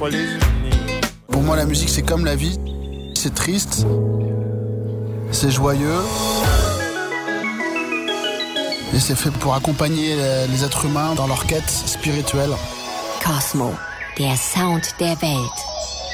Pour moi, la musique, c'est comme la vie. C'est triste, c'est joyeux, et c'est fait pour accompagner les êtres humains dans leur quête spirituelle. Cosmo, der Sound der Welt.